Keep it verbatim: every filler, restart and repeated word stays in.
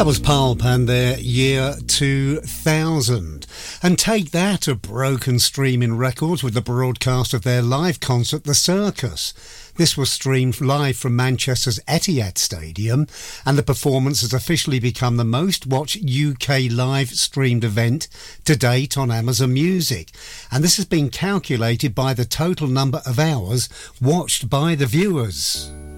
That was Pulp and their Year two thousand. And take that, a broken streaming records with the broadcast of their live concert, The Circus. This was streamed live from Manchester's Etihad Stadium, and the performance has officially become the most watched U K live streamed event to date on Amazon Music. And this has been calculated by the total number of hours watched by the viewers.